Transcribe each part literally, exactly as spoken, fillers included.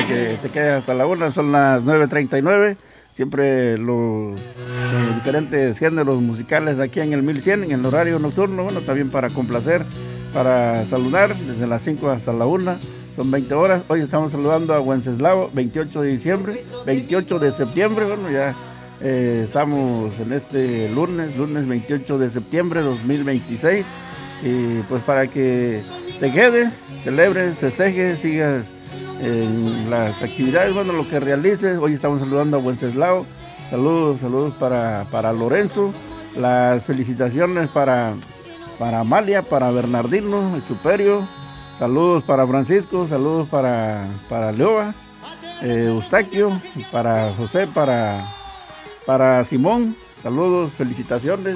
para que te quedes hasta la una, son las nueve treinta y nueve. Siempre los eh, diferentes géneros musicales aquí en el mil cien, en el horario nocturno, bueno, también para complacer, para saludar desde las cinco hasta la una, son veinte horas. Hoy estamos saludando a Wenceslao, veintiocho de diciembre, veintiocho de septiembre, bueno, ya eh, estamos en este lunes, lunes veintiocho de septiembre de dos mil veintiséis, y pues para que te quedes, celebres, festejes, sigas en las actividades, bueno, lo que realices. Hoy estamos saludando a Wenceslao, saludos, saludos para, para Lorenzo, las felicitaciones para, para Amalia, para Bernardino, el Superio, saludos para Francisco, saludos para, para Leoba, eh, Eustaquio, para José, para, para Simón, saludos, felicitaciones.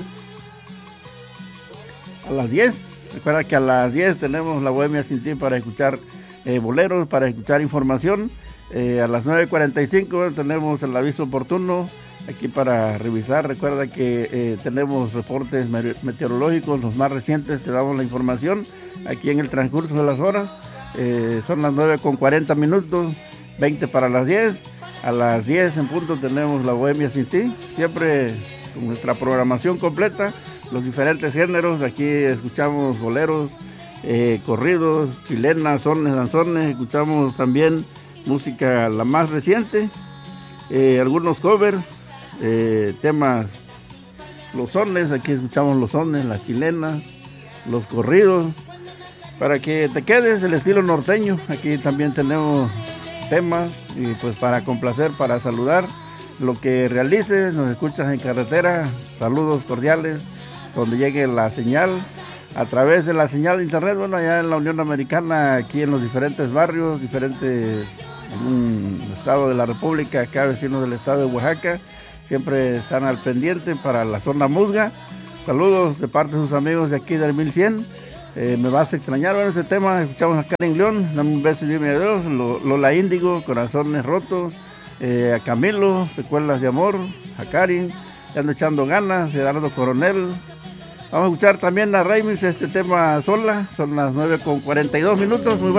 A las diez, recuerda que a las diez tenemos la Bohemia Sin Ti para escuchar Eh, boleros, para escuchar información. Eh, a las nueve cuarenta y cinco bueno, tenemos el aviso oportuno aquí para revisar. Recuerda que eh, tenemos reportes meteorológicos, los más recientes, te damos la información aquí en el transcurso de las horas. Eh, son las nueve con cuarenta minutos, veinte para las diez. A las diez en punto tenemos la Bohemia Sin Ti, siempre con nuestra programación completa, los diferentes géneros. Aquí escuchamos boleros, Eh, corridos, chilenas, sones, danzones, escuchamos también música la más reciente, eh, algunos covers, eh, temas, los sones, aquí escuchamos los sones, las chilenas, los corridos, para que te quedes el estilo norteño. Aquí también tenemos temas y pues para complacer, para saludar, lo que realices, nos escuchas en carretera, saludos cordiales, donde llegue la señal, a través de la señal de internet, bueno, allá en la Unión Americana, aquí en los diferentes barrios, diferentes un estado de la República, acá vecinos del estado de Oaxaca, siempre están al pendiente para la zona musga. Saludos de parte de sus amigos de aquí del mil cien. Eh, me vas a extrañar, bueno, ese tema, escuchamos a Karen León, dame un beso y dime adiós, Lola Índigo, Corazones Rotos, eh, a Camilo, Secuelas de Amor, a Karin, ya ando echando ganas, Gerardo Coronel. Vamos a escuchar también a Raimis este tema sola, son las nueve con cuarenta y dos minutos. Muy